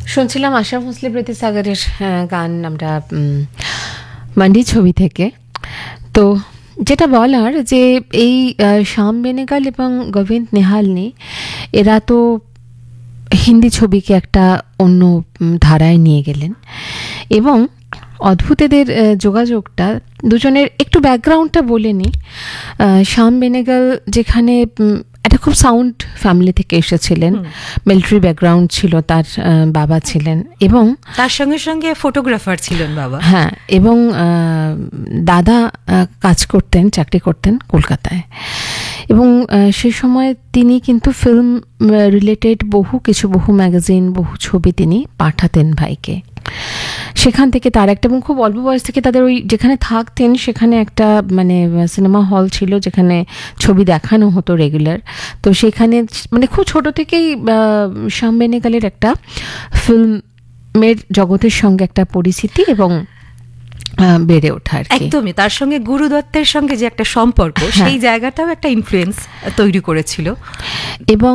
শুনছিলাম আশরাফ ভোঁসলে বিদ্যাসাগরের গান আমরা মান্ডি ছবি থেকে। তো যেটা বলার যে এই শ্যাম বেনেগল এবং গোবিন্দ নিহালনি এরা তো হিন্দি ছবিকে একটা অন্য ধারায় নিয়ে গেলেন এবং অদ্ভুত এদের যোগাযোগটা দুজনের একটু ব্যাকগ্রাউন্ডটা বলে নিই। শ্যাম বেনেগল যেখানে একটা খুব সাউন্ড ফ্যামিলি থেকে এসেছিলেন, মিলিটারি ব্যাকগ্রাউন্ড ছিল, তার বাবা ছিলেন এবং তার সঙ্গে সঙ্গে ফটোগ্রাফার ছিলেন বাবা। হ্যাঁ, এবং দাদা কাজ করতেন, চাকরি করতেন কলকাতায়। এবং সেই সময় তিনি কিন্তু ফিল্ম রিলেটেড বহু ম্যাগাজিন, বহু ছবি তিনি পাঠাতেন ভাইকে। সেখান থেকে তার একটা, এবং খুব অল্প বয়স থেকে তাদের ওই যেখানে থাকতেন সেখানে একটা মানে সিনেমা হল ছিল যেখানে ছবি দেখানো হতো রেগুলার। তো সেখানে মানে খুব ছোট থেকেই শ্যাম বেনেগলের একটা ফিল্মের জগতের সঙ্গে একটা পরিচিতি এবং বেড়ে ওঠা আর কি। একদমই তার সঙ্গে গুরু দত্তের সঙ্গে যে একটা সম্পর্ক, সেই জায়গাটাও একটা ইনফ্লুয়েন্স তৈরি করেছিল। এবং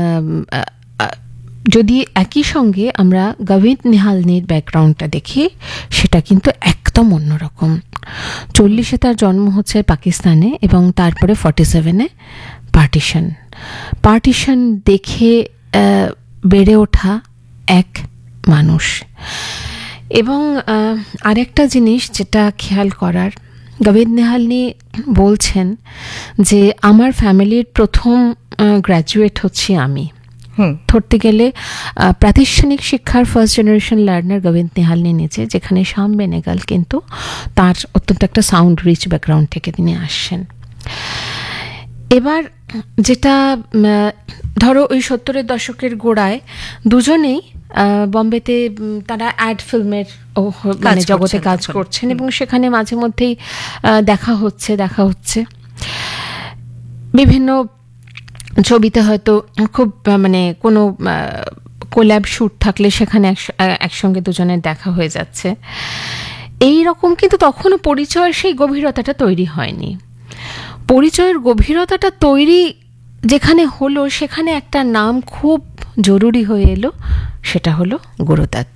যদি একই সঙ্গে আমরা গোবিন্দ নিহালনির ব্যাকগ্রাউন্ডটা দেখি, সেটা কিন্তু একদম অন্যরকম। 40-এ তার জন্ম হচ্ছে পাকিস্তানে এবং তারপরে 47-এ পার্টিশন দেখে বেড়ে ওঠা এক মানুষ। এবং আরেকটা জিনিস যেটা খেয়াল করার, গোবিন্দ নিহালনি বলছেন যে আমার ফ্যামিলির প্রথম গ্র্যাজুয়েট হচ্ছি আমি। ধরতে গেলে প্রাতিষ্ঠানিক শিক্ষার first generation learner Govinda Nihalani নিজে, যেখানে শ্যাম বেনেগল কিন্তু তার অত্যন্ত একটা সাউন্ড রিচ ব্যাকগ্রাউন্ড থেকে তিনি আসছেন। এবার যেটা ধরো ওই 70-এর দশকের গোড়ায় দুজনেই বম্বেতে তারা অ্যাড ফিল্মের মানে জগতে কাজ করছেন এবং সেখানে মাঝে মধ্যেই দেখা হচ্ছে বিভিন্ন ছবিতে, হয়তো খুব মানে কোনো কোল্যাব শ্যুট থাকলে সেখানে একসঙ্গে দুজনের দেখা হয়ে যাচ্ছে এই রকম। কিন্তু তখনও পরিচয়ের সেই গভীরতাটা তৈরি হয়নি। পরিচয়ের গভীরতাটা তৈরি যেখানে হলো, সেখানে একটা নাম খুব জরুরি হয়ে এলো, সেটা হলো গুরুদত্ত।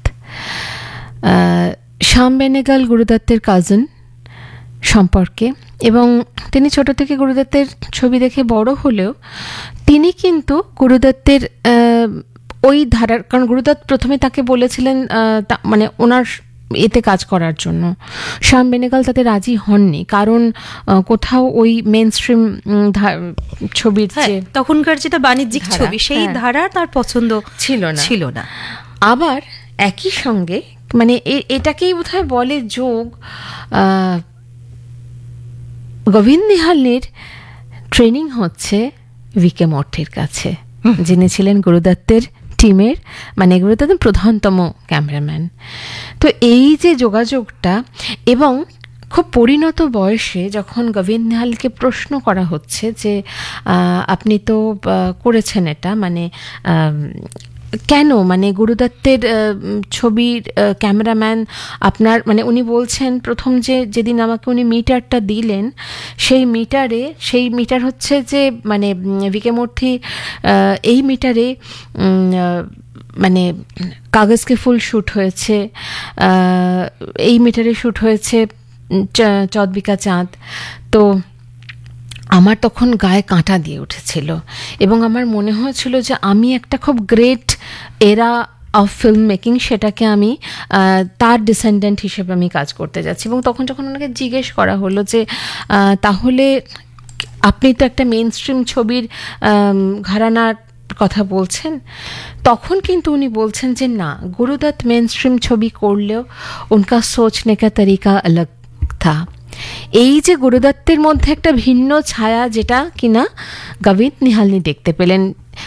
শ্যাম বেনেগল গুরুদত্তের কাজিন সম্পর্কে, এবং তিনি ছোট থেকে গুরুদত্তের ছবি দেখে বড় হলেও তিনি কিন্তু গুরুদত্তের ওই ধারার, কারণ গুরুদত্ত প্রথমে তাকে বলেছিলেন মানে ওনার এতে কাজ করার জন্য। শ্যাম বেনেগল তাতে রাজি হননি, কারণ কোথাও ওই মেন স্ট্রিম ছবির তখনকার যেটা বাণিজ্যিক ছবি, সেই ধারা তার পছন্দ ছিল না। আবার একই সঙ্গে মানে এটাকেই বোধহয় বলে যোগ। গোবিন্দ নিহালনির ট্রেনিং হচ্ছে ভিকে মর্থের কাছে, যিনি ছিলেন গুরুদত্তের টিমের, মানে গুরুদত্তের প্রধানতম ক্যামেরাম্যান। তো এই যে যোগাযোগটা, এবং খুব পরিণত বয়সে যখন গোবিন্দ নিহালকে প্রশ্ন করা হচ্ছে যে আপনি তো করেছেন এটা, মানে কেন, মানে গুরুদত্তের ছবির ক্যামেরাম্যান আপনার, মানে উনি বলছেন প্রথম যেদিন আমাকে উনি মিটারটা দিলেন, সেই মিটার হচ্ছে যে মানে ভিকে মূর্তি এই মিটারে মানে কাগজকে ফুল শ্যুট হয়েছে, এই মিটারে শ্যুট হয়েছে চৌদ্বিকা চাঁদ। তো আমার তখন গায়ে কাঁটা দিয়ে উঠেছিল এবং আমার মনে হয়েছিল যে আমি একটা খুব গ্রেট এরা অফ ফিল্ম মেকিং, সেটাকে আমি তার ডিসেন্ডেন্ট হিসেবে আমি কাজ করতে যাচ্ছি। এবং তখন যখন ওনাকে জিজ্ঞেস করা হলো যে তাহলে আপনি তো একটা মেইন স্ট্রিম ছবির ঘরানার কথা বলছেন, তখন কিন্তু উনি বলছেন যে না, গুরুদত্ত মেইন স্ট্রিম ছবি করলেও উনকা সোচনে কা তরিকা আলাগ থা। এই যে গুরুদত্তের মধ্যে একটা ভিন্ন ছায়া, যেটা কিনা গোবিন্দ নিহালনি দেখতে পেলেন,